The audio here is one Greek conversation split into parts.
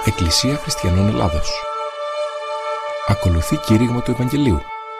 Εκκλησία Χριστιανών Ελλάδος. Ακολουθεί κήρυγμα του Ευαγγελίου.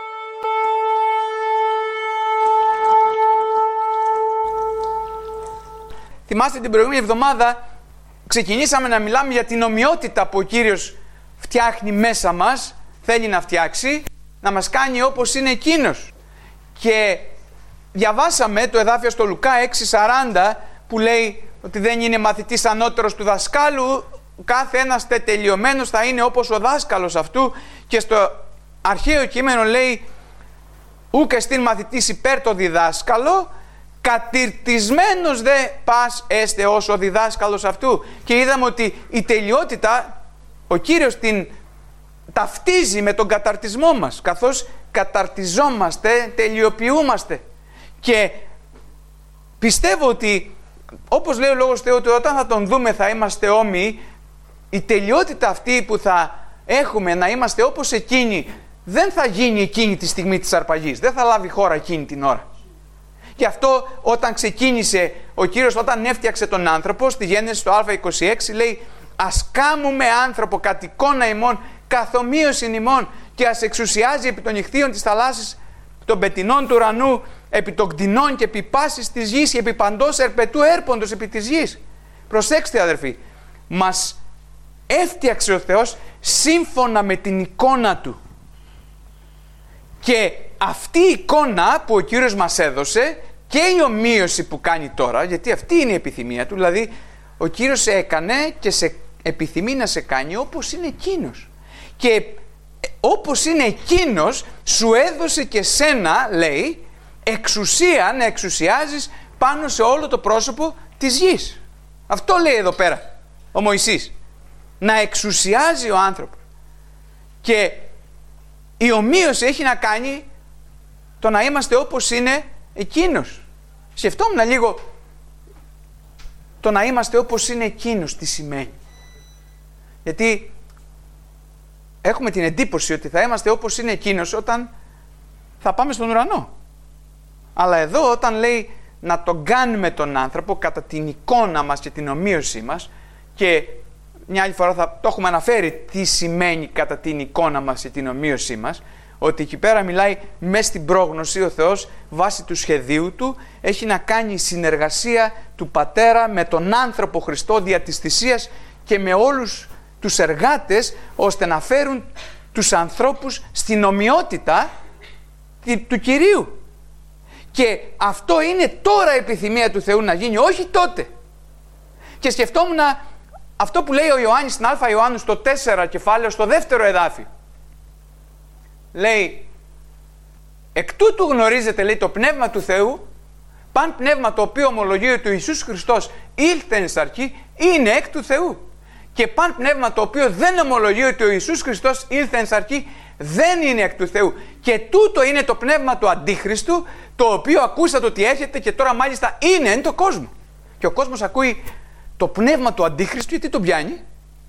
Θυμάστε την προηγούμενη εβδομάδα ξεκινήσαμε να μιλάμε για την ομοιότητα που ο Κύριος φτιάχνει μέσα μας, θέλει να φτιάξει, να μας κάνει όπως είναι Εκείνος. Και διαβάσαμε το εδάφιο στο Λουκά 6:40 που λέει ότι δεν είναι μαθητής ανώτερος του δασκάλου, κάθε ένας τετελειωμένος θα είναι όπως ο δάσκαλος αυτού, και στο αρχαίο κείμενο λέει ούκ εστίν μαθητής υπέρ το διδάσκαλο, κατηρτισμένος δε πας έστε ως ο διδάσκαλος αυτού. Και είδαμε ότι η τελειότητα ο Κύριος την ταυτίζει με τον καταρτισμό μας, καθώς καταρτιζόμαστε, τελειοποιούμαστε. Και πιστεύω ότι, όπως λέει ο Λόγος Θεού, ότι όταν θα τον δούμε θα είμαστε όμοιοι. Η τελειότητα αυτή που θα έχουμε να είμαστε όπως εκείνη δεν θα γίνει εκείνη τη στιγμή της αρπαγής, δεν θα λάβει χώρα εκείνη την ώρα. Γι' αυτό όταν ξεκίνησε ο Κύριος, όταν έφτιαξε τον άνθρωπο, στη Γένεση στο Α26 λέει «Ας κάμουμε άνθρωπο κατ' εικόνα ημών, καθομοίωσιν ημών, και ας εξουσιάζει επί των νυχθείων της θαλάσσης, των πετεινών του ουρανού, επί των κτηνών και επί πάσης της γης και επί παντός ερπετού έρποντος επί της γης». Προσέξτε αδερφοί, μας έφτιαξε ο Θεός σύμφωνα με την εικόνα Του. Και αυτή η εικόνα που ο Κύριος μας έδωσε και η ομοίωση που κάνει τώρα, γιατί αυτή είναι η επιθυμία Του, δηλαδή ο Κύριος σε έκανε και σε επιθυμεί να σε κάνει όπως είναι Εκείνος. Και όπως είναι Εκείνος σου έδωσε και σένα, λέει, εξουσία να εξουσιάζεις πάνω σε όλο το πρόσωπο της γης. Αυτό λέει εδώ πέρα ο Μωυσής. Να εξουσιάζει ο άνθρωπος. Και η ομοίωση έχει να κάνει το να είμαστε όπως είναι Εκείνος. Σκεφτόμουν λίγο το να είμαστε όπως είναι Εκείνος τι σημαίνει. Γιατί έχουμε την εντύπωση ότι θα είμαστε όπως είναι Εκείνος όταν θα πάμε στον ουρανό. Αλλά εδώ όταν λέει να τον κάνουμε τον άνθρωπο κατά την εικόνα μας και την ομοίωσή μας, και μια άλλη φορά θα το έχουμε αναφέρει τι σημαίνει κατά την εικόνα μας και την ομοίωσή μας, ότι εκεί πέρα μιλάει μες στην πρόγνωση ο Θεός βάσει του σχεδίου Του, έχει να κάνει συνεργασία του Πατέρα με τον άνθρωπο Χριστό δια της θυσίας και με όλους τους εργάτες, ώστε να φέρουν τους ανθρώπους στην ομοιότητα του Κυρίου. Και αυτό είναι τώρα επιθυμία του Θεού να γίνει, όχι τότε. Και σκεφτόμουν αυτό που λέει ο Ιωάννης στην Α Ιωάννου στο 4 κεφάλαιο, στο δεύτερο εδάφιο. Λέει, εκ τούτου γνωρίζετε, λέει, το Πνεύμα του Θεού, παν πνεύμα το οποίο ομολογεί ότι ο Ιησούς Χριστός ήλθε εν σαρκή, είναι εκ του Θεού. Και παν πνεύμα το οποίο δεν ομολογεί ότι ο Ιησούς Χριστός ήλθε εν σαρκή, δεν είναι εκ του Θεού. Και τούτο είναι το πνεύμα του Αντίχριστου, το οποίο ακούσατε ότι έρχεται και τώρα μάλιστα είναι εν το κόσμο. Και ο κόσμος ακούει το πνεύμα του Αντίχριστου, γιατί τον πιάνει?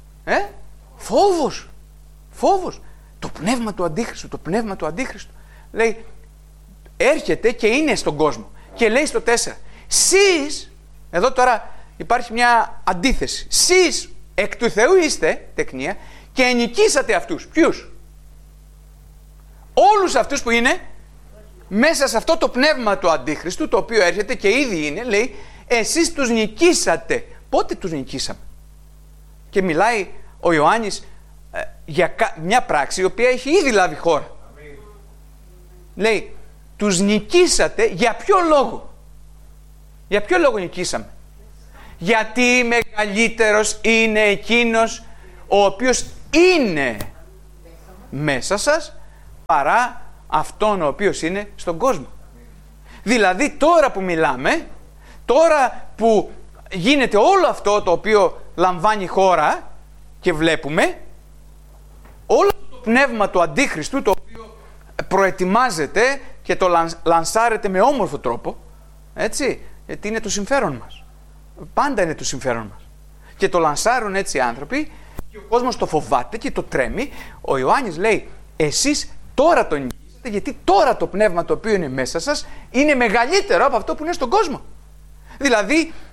Φόβος. Φόβος. Το πνεύμα του Αντίχριστου, το πνεύμα του Αντίχριστου. Λέει, έρχεται και είναι στον κόσμο. Και λέει στο 4, σεις, εδώ τώρα υπάρχει μια αντίθεση. Σεις εκ του Θεού είστε, τεκνία, και ενοικήσατε αυτούς. Ποιους? Όλους αυτούς που είναι μέσα σε αυτό το πνεύμα του Αντίχριστου, το οποίο έρχεται και ήδη είναι, λέει, εσείς τους νικήσατε. Πότε τους νικήσαμε? Και μιλάει ο Ιωάννης για μια πράξη η οποία έχει ήδη λάβει χώρα. Λέει, τους νικήσατε για ποιο λόγο? Για ποιο λόγο νικήσαμε? Γιατί μεγαλύτερος είναι εκείνος ο οποίος είναι μέσα σας παρά αυτόν ο οποίος είναι στον κόσμο. Δηλαδή τώρα που μιλάμε, τώρα που γίνεται όλο αυτό το οποίο λαμβάνει χώρα και βλέπουμε, όλο το πνεύμα του Αντίχριστου, το οποίο προετοιμάζεται και το λανσάρεται με όμορφο τρόπο, έτσι, γιατί είναι το συμφέρον μας. Πάντα είναι το συμφέρον μας. Και το λανσάρουν έτσι οι άνθρωποι και ο κόσμος το φοβάται και το τρέμει. Ο Ιωάννης λέει, εσείς τώρα τον νικήσατε, γιατί τώρα το πνεύμα το οποίο είναι μέσα σας είναι μεγαλύτερο από αυτό που είναι στον κόσμο. Δηλαδή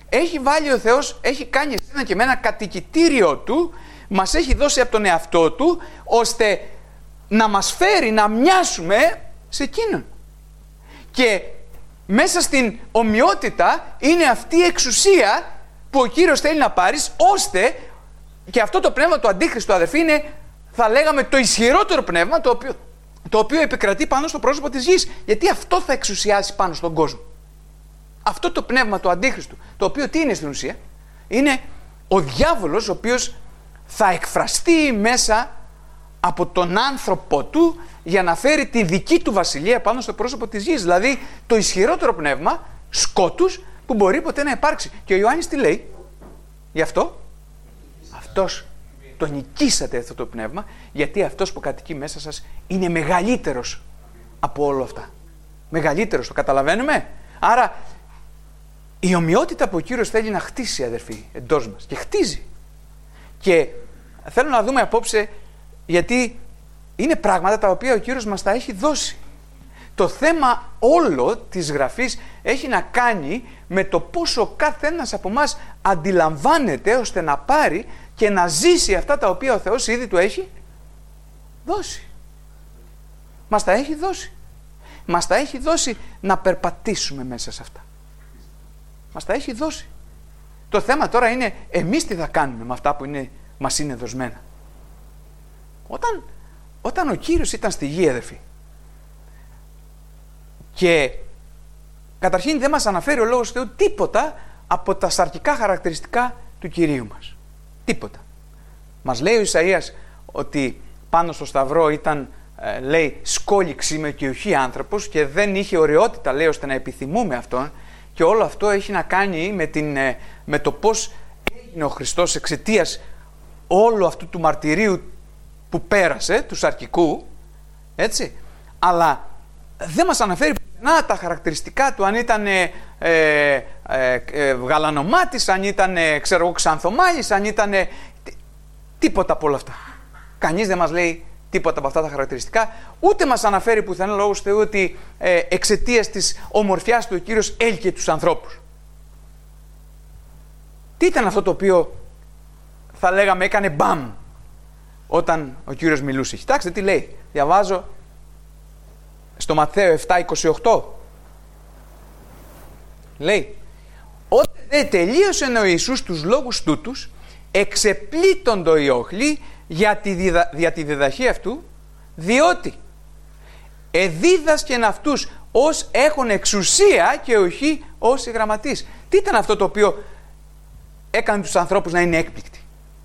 έχει βάλει ο Θεός, έχει κάνει εσένα και εμένα κατοικητήριο Του, μας έχει δώσει από τον εαυτό Του, ώστε να μας φέρει να μοιάσουμε σε Εκείνον. Και μέσα στην ομοιότητα είναι αυτή η εξουσία που ο Κύριος θέλει να πάρεις, ώστε και αυτό το πνεύμα του Αντίχριστου, αδερφοί, είναι, θα λέγαμε, το ισχυρότερο πνεύμα το οποίο επικρατεί πάνω στο πρόσωπο της γης. Γιατί αυτό θα εξουσιάσει πάνω στον κόσμο. Αυτό το πνεύμα του Αντίχριστου, το οποίο τι είναι στην ουσία? Είναι ο διάβολος, ο οποίος θα εκφραστεί μέσα από τον άνθρωπο του για να φέρει τη δική του βασιλεία πάνω στο πρόσωπο της γης. Δηλαδή το ισχυρότερο πνεύμα σκότους που μπορεί ποτέ να υπάρξει. Και ο Ιωάννης τι λέει γι' αυτό? Αυτός το νικήσατε αυτό το πνεύμα, γιατί αυτός που κατοικεί μέσα σας είναι μεγαλύτερος από όλα αυτά. Μεγαλύτερος, το καταλαβαίνουμε? Άρα η ομοιότητα που ο Κύριος θέλει να χτίσει, αδερφοί, εντός μας, και χτίζει. Και θέλω να δούμε απόψε, γιατί είναι πράγματα τα οποία ο Κύριος μας τα έχει δώσει. Το θέμα όλο της Γραφής έχει να κάνει με το πόσο ο καθένας από εμάς αντιλαμβάνεται ώστε να πάρει και να ζήσει αυτά τα οποία ο Θεός ήδη του έχει δώσει. Μας τα έχει δώσει. Μας τα έχει δώσει να περπατήσουμε μέσα σε αυτά. Μας τα έχει δώσει. Το θέμα τώρα είναι εμείς τι θα κάνουμε με αυτά που μας είναι δοσμένα. Όταν ο Κύριος ήταν στη γη, αδερφοί, και καταρχήν δεν μας αναφέρει ο Λόγος του Θεού τίποτα από τα σαρκικά χαρακτηριστικά του Κυρίου μας. Τίποτα. Μας λέει ο Ισαΐας ότι πάνω στο Σταυρό ήταν, λέει, σκόλη ξύμε και όχι άνθρωπος, και δεν είχε ωραιότητα, λέει, ώστε να επιθυμούμε αυτόν, και όλο αυτό έχει να κάνει με το πώς έγινε ο Χριστός εξαιτίας όλου αυτού του μαρτυρίου που πέρασε, του σαρκικού, έτσι, αλλά δεν μας αναφέρει πουθενά τα χαρακτηριστικά του, αν ήταν γαλανομάτης, αν ήταν ξανθομάλης, αν ήταν τίποτα από όλα αυτά. Κανείς δεν μας λέει τίποτα από αυτά τα χαρακτηριστικά, ούτε μας αναφέρει πουθενά Λόγος Θεού ότι εξαιτίας της ομορφιάς του ο Κύριος έλκυε τους ανθρώπους. Τι ήταν αυτό το οποίο θα λέγαμε έκανε μπαμ όταν ο Κύριος μιλούσε? Κοιτάξτε τι λέει. Διαβάζω στο Ματθαίο 7:28. Λέει: «Όταν δεν τελείωσε ο Ιησούς τους λόγους τούτους, εξεπλήττοντο οι όχλοι για τη διδαχή αυτού, διότι εδίδασκεν αυτούς ως έχουν εξουσία και όχι ως οι γραμματείς». Τι ήταν αυτό το οποίο έκανε τους ανθρώπους να είναι έκπληκτοι?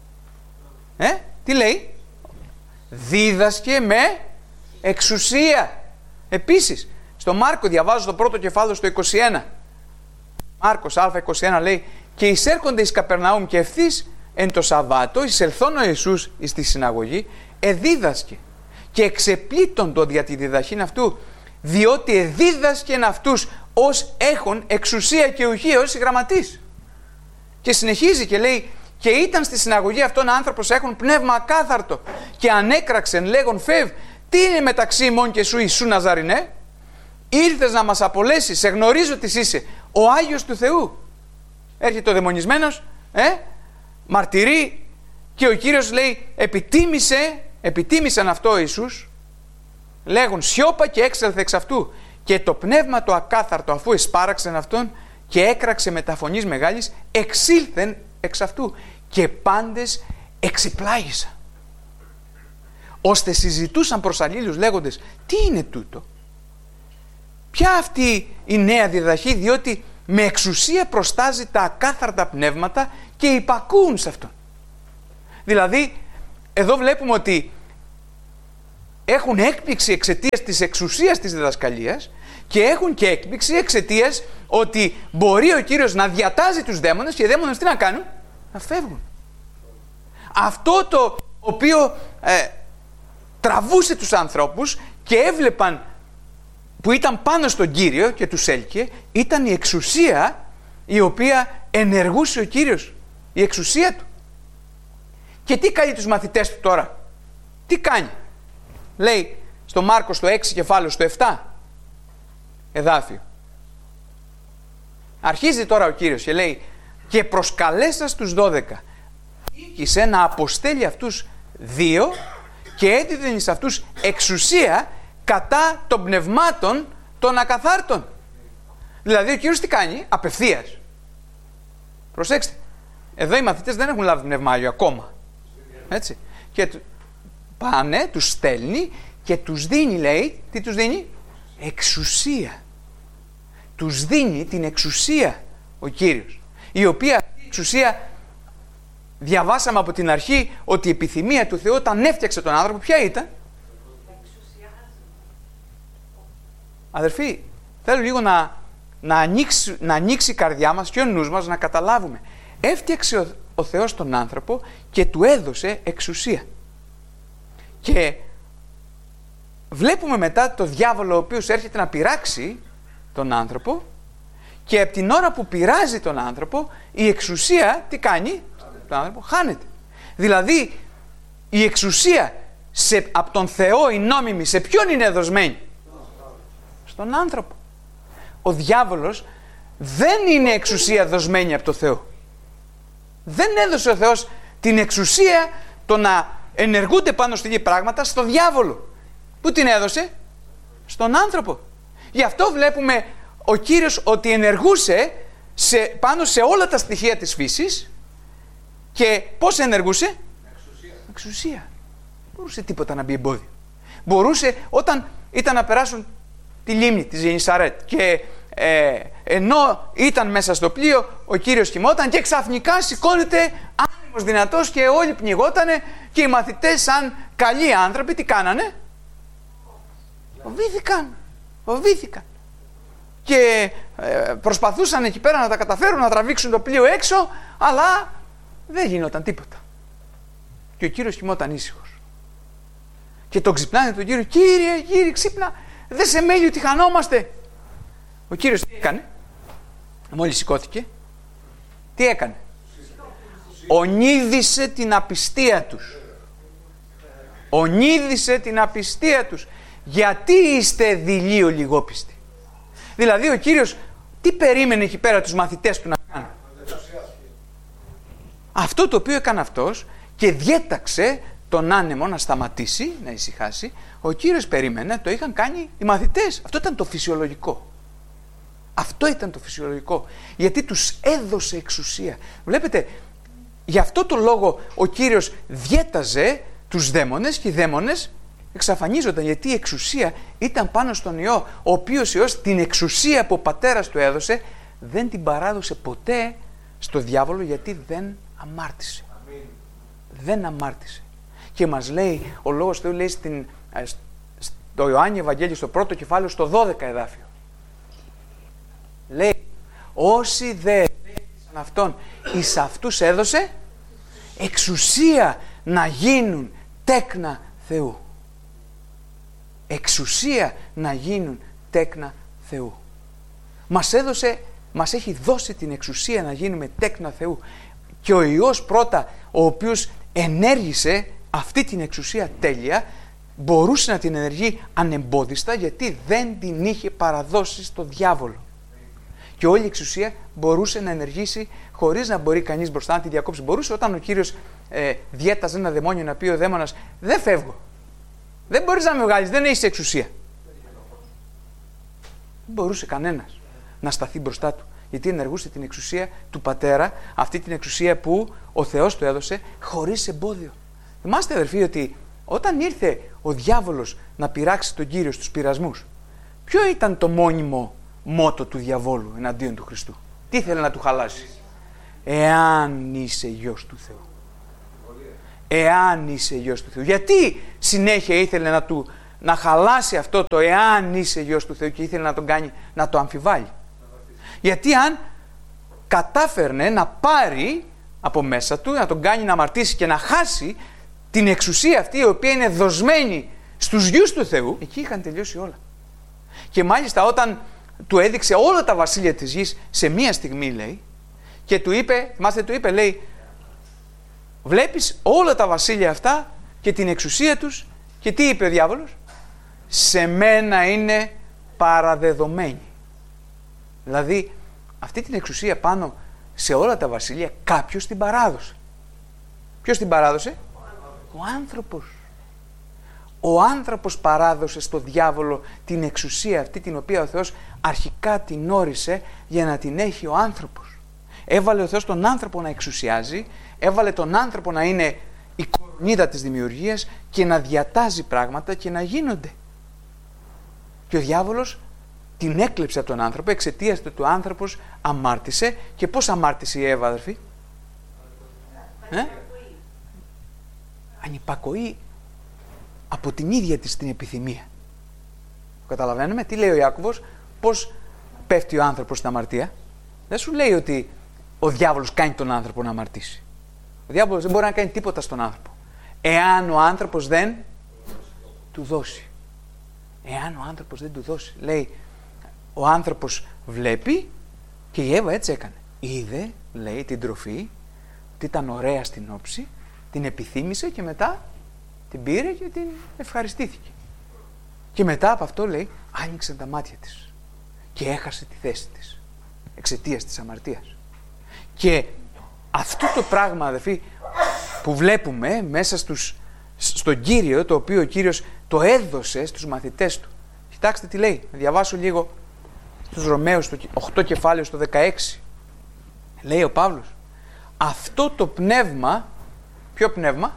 Τι λέει? Δίδασκε με εξουσία. Επίσης, στο Μάρκο, διαβάζω το πρώτο κεφάλαιο στο 21. Μάρκος Α21 λέει: «Και εισέρχονται εις Καπερναούμ και ευθύς εν το Σαββάτο, εισελθόν ο Ιησούς εις τη συναγωγή, εδίδασκε και εξεπλήττοντο δια τη διδαχήν αυτού, διότι εδίδασκεν αυτούς ως έχουν εξουσία και ουχή ως οι γραμματείς». Και συνεχίζει και λέει: «Και ήταν στη συναγωγή αυτόν άνθρωπος έχουν πνεύμα ακάθαρτο και ανέκραξεν λέγον φεύ, τι είναι μεταξύ ημών και σου Ιησού Ναζαρινέ? Ήρθες να μας απολέσεις, σε γνωρίζω τι είσαι, ο Άγιος του Θεού». Έρχεται ο δαιμονισμένος, μαρτυρεί, και ο Κύριος λέει επιτίμησαν αυτό ο Ιησούς, λέγουν σιώπα, και έξελθε εξ αυτού. Και το πνεύμα το ακάθαρτο, αφού εσπάραξεν αυτόν και έκραξε με τα φωνής μεγάλης, εξήλθεν εξ αυτού, και πάντες εξεπλάγησαν, ώστε συζητούσαν προς αλλήλους λέγοντες: «Τι είναι τούτο? Ποια αυτή η νέα διδαχή, διότι με εξουσία προστάζει τα ακάθαρτα πνεύματα και υπακούουν σε αυτόν». Δηλαδή εδώ βλέπουμε ότι έχουν έκπληξη εξαιτίας της εξουσίας της διδασκαλίας, και έχουν και έκπληξη εξαιτίας ότι μπορεί ο Κύριος να διατάζει τους δαίμονες, και οι δαίμονες τι να κάνουν? Να φεύγουν. Αυτό το οποίο τραβούσε τους ανθρώπους και έβλεπαν που ήταν πάνω στον Κύριο και τους έλκυε, ήταν η εξουσία η οποία ενεργούσε ο Κύριος, η εξουσία του. Και τι κάνει τους μαθητές του τώρα? Τι κάνει? Λέει στο Μάρκο στο 6 κεφάλαιο στο 7 εδάφιο. Αρχίζει τώρα ο Κύριος και λέει: και προσκαλέσας τους 12. Ήκησε να αποστέλει αυτούς 2 και έδιδε σε αυτούς εξουσία κατά των πνευμάτων των ακαθάρτων. Δηλαδή ο Κύριος τι κάνει? Απευθείας. Προσέξτε. Εδώ οι μαθητές δεν έχουν λάβει Πνεύμα Άγιο ακόμα. Έτσι. Και πάνε, τους στέλνει και τους δίνει, λέει, τι τους δίνει? Εξουσία. Τους δίνει την εξουσία ο Κύριος. Η οποία εξουσία, διαβάσαμε από την αρχή ότι η επιθυμία του Θεού όταν έφτιαξε τον άνθρωπο, ποια ήταν? Αδερφοί, θέλω λίγο να ανοίξει η καρδιά μας και ο νους μας να καταλάβουμε. Έφτιαξε ο Θεός τον άνθρωπο και του έδωσε εξουσία. Και βλέπουμε μετά το διάβολο ο οποίος έρχεται να πειράξει τον άνθρωπο και από την ώρα που πειράζει τον άνθρωπο η εξουσία τι κάνει? Τον άνθρωπο χάνεται. Δηλαδή η εξουσία από τον Θεό η νόμιμη σε ποιον είναι δοσμένη? Στον άνθρωπο. Ο διάβολος δεν είναι εξουσία δοσμένη από το Θεό. Δεν έδωσε ο Θεός την εξουσία το να ενεργούνται πάνω στη γη πράγματα στο διάβολο. Πού την έδωσε? Στον άνθρωπο. Γι' αυτό βλέπουμε ο Κύριος ότι ενεργούσε πάνω σε όλα τα στοιχεία της φύσης και πώς ενεργούσε? Εξουσία. Μπορούσε τίποτα να μπει εμπόδιο. Μπορούσε όταν ήταν να περάσουν τη λίμνη της Γενισαρέτ και ενώ ήταν μέσα στο πλοίο ο Κύριος κοιμόταν και ξαφνικά σηκώνεται άνεμος δυνατός και όλοι πνιγότανε και οι μαθητές σαν καλοί άνθρωποι τι κάνανε? Φοβήθηκαν και προσπαθούσαν εκεί πέρα να τα καταφέρουν να τραβήξουν το πλοίο έξω, αλλά δεν γινόταν τίποτα και ο Κύριος κοιμόταν ήσυχος και τον ξυπνάνε τον Κύριο. Κύριε ξύπνα, δεν σε μέλει ότι χανόμαστε. Ο Κύριος τι έκανε? Μόλις σηκώθηκε τι έκανε? Ονείδησε την απιστία τους. Ονείδησε την απιστία τους. Γιατί είστε δειλοί λιγόπιστοι? Δηλαδή ο Κύριος τι περίμενε εκεί πέρα τους μαθητές του να κάνουν? Αυτό το οποίο έκανε αυτός και διέταξε τον άνεμο να σταματήσει, να ησυχάσει. Ο Κύριος περίμενε, το είχαν κάνει οι μαθητές. Αυτό ήταν το φυσιολογικό. Αυτό ήταν το φυσιολογικό. Γιατί τους έδωσε εξουσία. Βλέπετε, γι' αυτό το λόγο ο Κύριος διέταζε τους δαίμονες και οι δαίμονες εξαφανίζονταν. Γιατί η εξουσία ήταν πάνω στον Υιό, ο οποίος Υιός την εξουσία που ο πατέρας του έδωσε δεν την παράδοσε ποτέ στο διάβολο, γιατί δεν αμάρτησε. Δεν αμάρτησε. Και μας λέει, ο Λόγος του Θεού λέει στο Ιωάννη Ευαγγέλιο στο πρώτο κεφάλαιο στο 12 εδάφιο. Λέει, όσοι δεν δέχτησαν αυτόν, εις αυτούς έδωσε εξουσία να γίνουν τέκνα Θεού. Εξουσία να γίνουν τέκνα Θεού. Μας έχει δώσει την εξουσία να γίνουμε τέκνα Θεού. Και ο Υιός πρώτα, ο οποίος ενέργησε αυτή την εξουσία τέλεια, μπορούσε να την ενεργεί ανεμπόδιστα, γιατί δεν την είχε παραδώσει στο διάβολο. Και όλη η εξουσία μπορούσε να ενεργήσει χωρίς να μπορεί κανείς μπροστά να τη διακόψει. Μπορούσε όταν ο Κύριος διέταζε ένα δαιμόνιο να πει ο δαίμονας, δεν φεύγω. Δεν μπορείς να με βγάλεις, δεν έχεις εξουσία. Δεν μπορούσε κανένας να σταθεί μπροστά του, γιατί ενεργούσε την εξουσία του Πατέρα, αυτή την εξουσία που ο Θεός του έδωσε χωρίς εμπόδιο. Θυμάστε αδερφοί ότι όταν ήρθε ο διάβολος να πειράξει τον Κύριο στους πειρασμούς, ποιο ήταν το μόνιμο μότο του διαβόλου εναντίον του Χριστού? Τι ήθελε να του χαλάσει? Εάν είσαι Υιός του Θεού. Εάν είσαι Υιός του Θεού. Γιατί συνέχεια ήθελε να χαλάσει αυτό το εάν είσαι Υιός του Θεού και ήθελε να τον κάνει να το αμφιβάλλει? Γιατί αν κατάφερνε να πάρει από μέσα του, να τον κάνει να αμαρτήσει και να χάσει την εξουσία αυτή η οποία είναι δοσμένη στους γιους του Θεού, εκεί είχαν τελειώσει όλα. Και μάλιστα όταν του έδειξε όλα τα βασίλεια της γης σε μία στιγμή, λέει, και του είπε, θυμάστε του είπε, λέει, βλέπεις όλα τα βασίλεια αυτά και την εξουσία τους, και τι είπε ο διάβολος? Σε μένα είναι παραδεδομένη. Δηλαδή αυτή την εξουσία πάνω σε όλα τα βασίλεια κάποιος την παράδοσε. Ποιος την παράδοσε? Ο άνθρωπος. Ο άνθρωπος παράδοσε στο διάβολο την εξουσία αυτή την οποία ο Θεός αρχικά την όρισε για να την έχει ο άνθρωπος. Έβαλε ο Θεός τον άνθρωπο να εξουσιάζει, έβαλε τον άνθρωπο να είναι η κορονίδα της δημιουργίας και να διατάζει πράγματα και να γίνονται. Και ο διάβολος την έκλεψε από τον άνθρωπο εξαιτίας του άνθρωπος αμάρτησε. Και πώς αμάρτησε η Εύα, αδερφοί? Ανυπακοή από την ίδια της την επιθυμία. Καταλαβαίνουμε τι λέει ο Ιάκωβος? Πώς πέφτει ο άνθρωπος στην αμαρτία? Δεν σου λέει ότι ο διάβολος κάνει τον άνθρωπο να αμαρτήσει. Ο διάβολος δεν μπορεί να κάνει τίποτα στον άνθρωπο εάν ο άνθρωπος δεν του δώσει. Εάν ο άνθρωπος δεν του δώσει. Λέει, ο άνθρωπος βλέπει, και η Εύα έτσι έκανε. Είδε, λέει, την τροφή, ότι ήταν ωραία στην όψη, την επιθύμησε και μετά την πήρε και την ευχαριστήθηκε. Και μετά από αυτό, λέει, άνοιξαν τα μάτια της και έχασε τη θέση της εξαιτίας της αμαρτίας. Και αυτό το πράγμα, αδελφοί, που βλέπουμε μέσα στον Κύριο, το οποίο ο Κύριος το έδωσε στους μαθητές του. Κοιτάξτε τι λέει, να διαβάσω λίγο στους Ρωμαίους, το 8 κεφάλαιο στο 16. Λέει ο Παύλος, αυτό το πνεύμα, ποιο πνεύμα?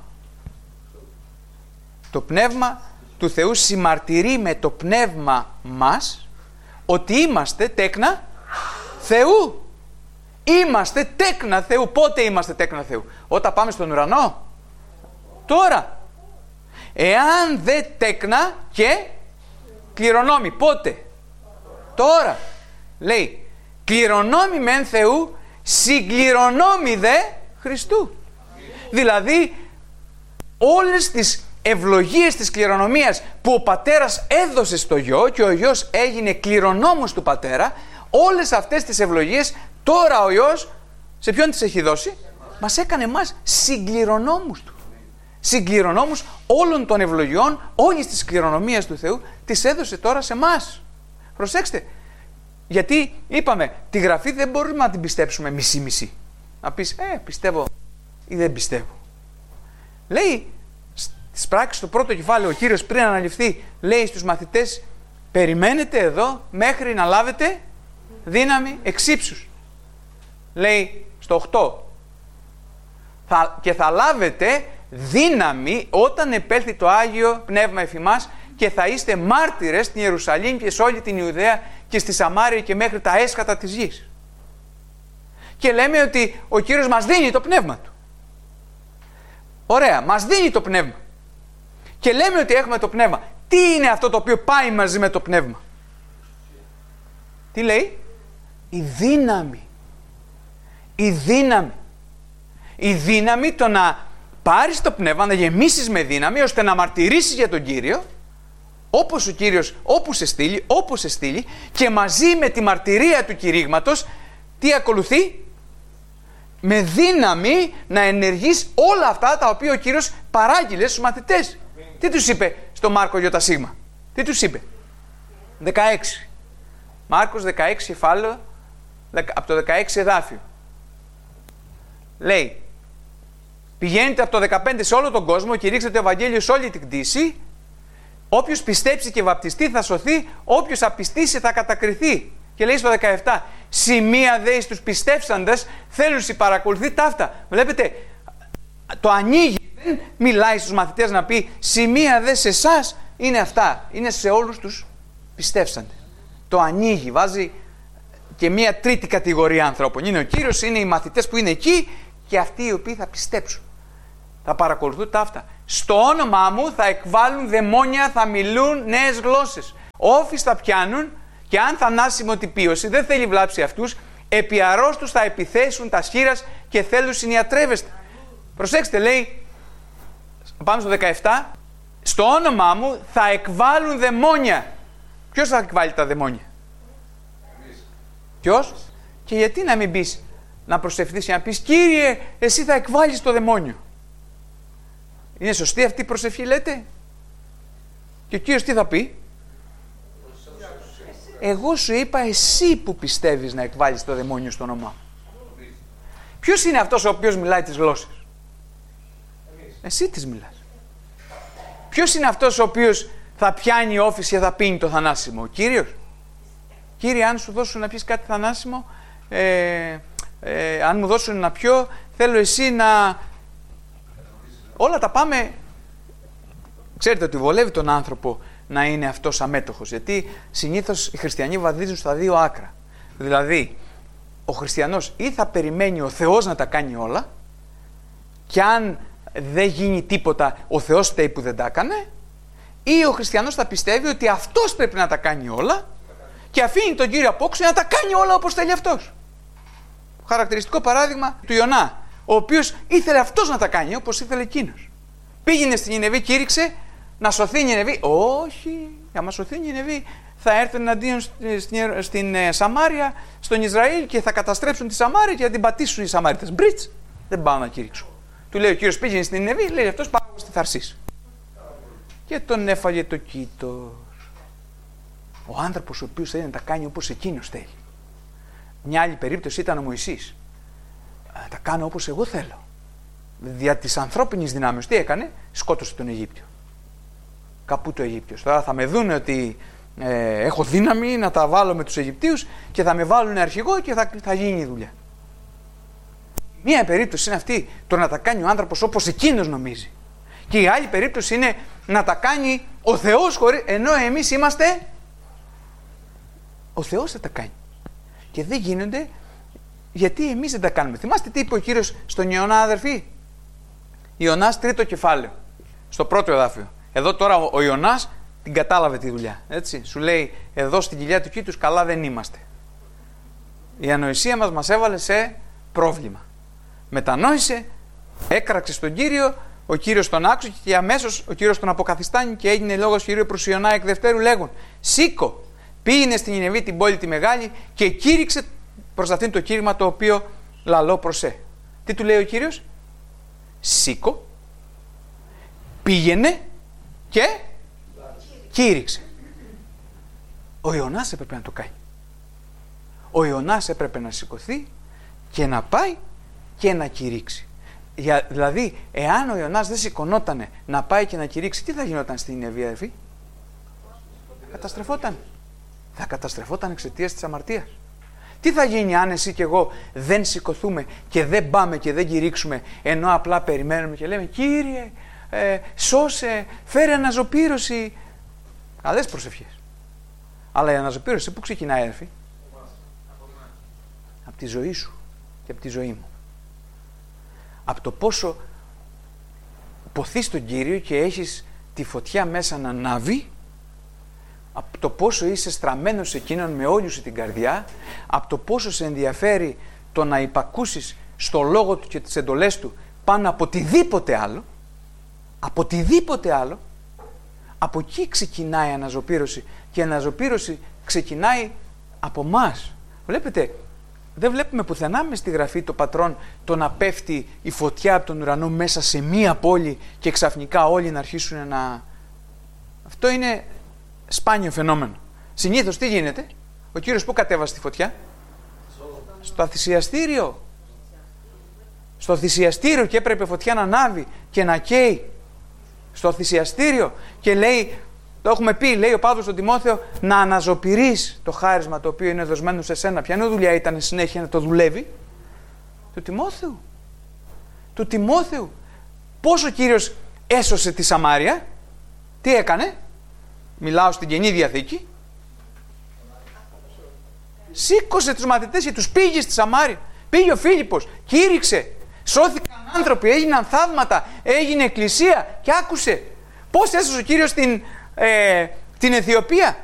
Το πνεύμα του Θεού συμμαρτυρεί με το πνεύμα μας ότι είμαστε τέκνα Θεού. Είμαστε τέκνα Θεού. Πότε είμαστε τέκνα Θεού? Όταν πάμε στον ουρανό? Τώρα. Εάν δε τέκνα και κληρονόμοι. Πότε? Τώρα. Λέει, κληρονόμοι μεν Θεού, συγκληρονόμοι δε Χριστού. Δηλαδή, όλες τις ευλογίες της κληρονομίας που ο πατέρας έδωσε στο γιο και ο γιος έγινε κληρονόμος του πατέρα, όλες αυτές τις ευλογίες τώρα ο Υιός σε ποιον τις έχει δώσει? Μας έκανε εμάς συγκληρονόμους του. Συγκληρονόμους όλων των ευλογιών, όλης της κληρονομίας του Θεού τις έδωσε τώρα σε εμάς. Προσέξτε, γιατί είπαμε τη Γραφή δεν μπορούμε να την πιστέψουμε μισή-μισή. Να πεις πιστεύω ή δεν πιστεύω. Λέει στις πράξεις στο πρώτο κεφάλαιο ο Κύριος πριν αναληφθεί, λέει στους μαθητές, περιμένετε εδώ μέχρι να λάβετε δύναμη εξ ύψους. Λέει στο 8, και θα λάβετε δύναμη όταν επέλθει το Άγιο Πνεύμα εφ' ημάς και θα είστε μάρτυρες στην Ιερουσαλήμ και σε όλη την Ιουδαία και στη Σαμάρια και μέχρι τα έσχατα της γης. Και λέμε ότι ο Κύριος μας δίνει το Πνεύμα Του. Ωραία, μας δίνει το Πνεύμα. Και λέμε ότι έχουμε το Πνεύμα. Τι είναι αυτό το οποίο πάει μαζί με το Πνεύμα? Τι λέει? Η δύναμη. Η δύναμη. Η δύναμη το να πάρεις το Πνεύμα, να γεμίσεις με δύναμη, ώστε να μαρτυρήσεις για τον Κύριο, όπως ο Κύριος, όπως σε στείλει, και μαζί με τη μαρτυρία του κηρύγματος, τι ακολουθεί? Με δύναμη να ενεργείς όλα αυτά τα οποία ο Κύριος παράγγειλε στους μαθητές. Τι τους είπε στο Μάρκο ΙΣ? Τι τους είπε? 16. Μάρκος 16 κεφάλαιο, από το 16 εδάφιο. Λέει, πηγαίνετε από το 15 σε όλο τον κόσμο και ρίξτε το Ευαγγέλιο σε όλη την κτήση. Όποιος πιστέψει και βαπτιστεί θα σωθεί, όποιος απιστήσει θα κατακριθεί. Και λέει στο 17, σημεία δε εις τους πιστεύσαντες θέλουσι παρακολουθεί ταύτα. Βλέπετε, το ανοίγει, δεν μιλάει στους μαθητές να πει σημεία δε σε εσάς, είναι αυτά, είναι σε όλους τους πιστεύσαντες. Το ανοίγει, βάζει και μία τρίτη κατηγορία ανθρώπων. Είναι ο Κύριος, είναι οι μαθητές που είναι εκεί και αυτοί οι οποίοι θα πιστέψουν. Θα παρακολουθούν ταύτα. Στο όνομά μου θα εκβάλουν δαιμόνια, θα μιλούν νέες γλώσσες. Όφης θα πιάνουν και αν θανάσιμο τυπίωση δεν θέλει βλάψει αυτούς, επί αρρώστους θα επιθέσουν τα σχήρας και θέλουν συνιατρεύεστε. Προσέξτε, λέει, πάμε στο 17, στο όνομά μου θα εκβάλουν δαιμόνια. Ποιος θα εκβάλει τα δαιμόνια? Ποιος? Και γιατί να μην πεις, να προσευχηθείς και να πεις, Κύριε, εσύ θα εκβάλεις το δαιμόνιο? Είναι σωστή αυτή η προσευχή, λέτε? Και ο Κύριος τι θα πει? Εγώ σου είπα εσύ που πιστεύεις να εκβάλεις το δαιμόνιο στο όνομά μου. Ποιος είναι αυτός ο οποίος μιλάει τις γλώσσες? Εσύ τις μιλάς. Ποιος είναι αυτός ο οποίος θα πιάνει όφηση και θα πίνει το θανάσιμο? Ο Κύριος. Κύριε, αν σου δώσουν να πιεις κάτι θανάσιμο, αν μου δώσουν να πιω, θέλω εσύ να... Όλα τα πάμε... Ξέρετε ότι βολεύει τον άνθρωπο να είναι αυτός αμέτωχος, γιατί συνήθως οι χριστιανοί βαδίζουν στα δύο άκρα. Δηλαδή, ο χριστιανός ή θα περιμένει ο Θεός να τα κάνει όλα, και αν δεν γίνει τίποτα, ο Θεός φταίει που δεν τα έκανε, ή ο χριστιανός θα πιστεύει ότι αυτός πρέπει να τα κάνει όλα και αφήνει τον Κύριο απόξω να τα κάνει όλα όπως θέλει αυτός. Χαρακτηριστικό παράδειγμα του Ιωνά, ο οποίος ήθελε αυτός να τα κάνει όπως ήθελε εκείνος. Πήγαινε στην Νινεβή, κήρυξε να σωθεί η Νινεβή. Όχι, για να σωθεί η Νινεβή θα έρθουν εναντίον στην Σαμάρια, στον Ισραήλ, και θα καταστρέψουν τη Σαμάρια και θα την πατήσουν οι Σαμάριτες. Μπριτς, δεν πάω να κήρυξω. Του λέει ο Κύριος, πήγαινε στην Νινεβή, λέει αυτός, πάω στη Θαρσής. Και τον έφαγε το κήτος. Ο άνθρωπος ο οποίος θέλει να τα κάνει όπως εκείνος θέλει. Μια άλλη περίπτωση ήταν ο Μωυσής. Τα κάνω όπως εγώ θέλω. Δια της ανθρώπινης δυνάμεως τι έκανε? Σκότωσε τον Αιγύπτιο. Καπού το Αιγύπτιος. Τώρα θα με δούνε ότι έχω δύναμη να τα βάλω με τους Αιγυπτίους και θα με βάλουν αρχηγό και θα γίνει η δουλειά. Μία περίπτωση είναι αυτή, το να τα κάνει ο άνθρωπος όπως εκείνος νομίζει. Και η άλλη περίπτωση είναι να τα κάνει ο Θεός ενώ εμείς είμαστε... Ο Θεός θα τα κάνει. Και δεν γίνονται γιατί εμείς δεν τα κάνουμε. Θυμάστε τι είπε ο Κύριος στον Ιωνά, αδερφοί? Ιωνάς 3ο κεφάλαιο, στο 1ο εδάφιο. Εδώ τώρα ο Ιωνάς την κατάλαβε τη δουλειά. Έτσι. Σου λέει, εδώ στην κοιλιά του κήτους καλά δεν είμαστε. Η ανοησία μας έβαλε σε πρόβλημα. Μετανόησε, έκραξε στον Κύριο, ο Κύριος τον άκουσε και αμέσως ο Κύριος τον αποκαθιστάνει και έγινε λόγος Κυρίου προς Ιωνά εκ δευτέρου λέγον, σήκω, πήγαινε στην Νινεβή την πόλη τη μεγάλη και κήρυξε προς αυτήν το κήρυγμα το οποίο λαλώ προσέ. Τι του λέει ο Κύριος? Σήκω, πήγαινε και κήρυξε. Ο Ιωνάς έπρεπε να το κάνει. Ο Ιωνάς έπρεπε να σηκωθεί και να πάει και να κηρύξει. Δηλαδή, εάν ο Ιωνάς δεν σηκωνότανε να πάει και να κηρύξει, τι θα γινόταν στην Νινεβή, αδερφοί? Καταστρεφόταν. Θα καταστρεφόταν εξαιτίας της αμαρτίας. Τι θα γίνει αν εσύ και εγώ δεν σηκωθούμε και δεν πάμε και δεν κηρύξουμε, ενώ απλά περιμένουμε και λέμε, Κύριε, σώσε, φέρε αναζωπήρωση. Καλές προσευχές. Αλλά η αναζωπήρωση πού ξεκινάει, αδερφοί? Από τη ζωή σου και από τη ζωή μου. Από το πόσο ποθείς τον Κύριο και έχεις τη φωτιά μέσα να ανάβει, από το πόσο είσαι στραμμένος σε εκείνον με όλη σου την καρδιά, από το πόσο σε ενδιαφέρει το να υπακούσεις στο λόγο του και τις εντολές του πάνω από οτιδήποτε άλλο, από εκεί ξεκινάει η αναζωπήρωση, και η αναζωπήρωση ξεκινάει από μας. Βλέπετε, δεν βλέπουμε πουθενά μες στη Γραφή το πατρόν το να πέφτει η φωτιά από τον ουρανό μέσα σε μία πόλη και ξαφνικά όλοι να αρχίσουν να... Αυτό είναι σπάνιο φαινόμενο. Συνήθως τι γίνεται? Ο Κύριος πού κατέβασε τη φωτιά? Στο θυσιαστήριο. Στο θυσιαστήριο, και έπρεπε φωτιά να ανάβει και να καίει στο θυσιαστήριο, και λέει, το έχουμε πει, λέει ο Παύλος στον Τιμόθεο, να αναζωπηρείς το χάρισμα το οποίο είναι δοσμένο σε σένα. Ποια δουλειά ήταν συνέχεια να το δουλεύει? Του Τιμόθεου. Πώς ο Κύριος έσωσε τη Σαμάρια? Τι έκανε? Μιλάω στην Καινή Διαθήκη. Σήκωσε τους μαθητές και τους πήγε στη Σαμάρια. Πήγε ο Φίλιππος, κήρυξε, σώθηκαν άνθρωποι, έγιναν θαύματα, έγινε εκκλησία, και άκουσε πώς έσωσε ο Κύριος την Αιθιοπία.